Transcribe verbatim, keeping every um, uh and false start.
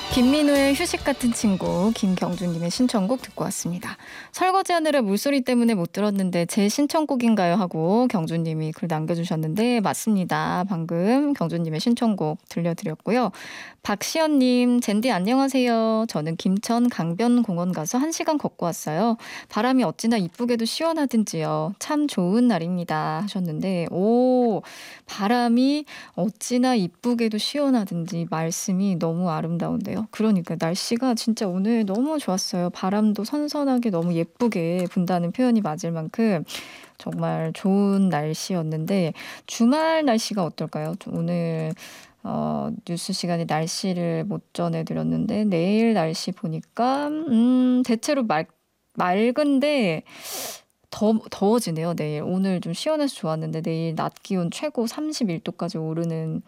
김민우의 휴식 같은 친구, 김경준님의 신청곡 듣고 왔습니다. 설거지하느라 물소리 때문에 못 들었는데 제 신청곡인가요? 하고 경준님이 글 남겨주셨는데 맞습니다. 방금 경준님의 신청곡 들려드렸고요. 박시연님, 젠디 안녕하세요. 저는 김천 강변공원 가서 한 시간 걷고 왔어요. 바람이 어찌나 이쁘게도 시원하든지요. 참 좋은 날입니다. 하셨는데 오, 바람이 어찌나 이쁘게도 시원하든지 말씀이 너무 아름다운데요. 그러니까 날씨가 진짜 오늘 너무 좋았어요. 바람도 선선하게 너무 예쁘게 분다는 표현이 맞을 만큼 정말 좋은 날씨였는데 주말 날씨가 어떨까요? 오늘 어, 뉴스 시간에 날씨를 못 전해드렸는데 내일 날씨 보니까 음, 대체로 맑, 맑은데 더, 더워지네요, 내일. 오늘 좀 시원해서 좋았는데 내일 낮 기온 최고 삼십일 도까지 오르는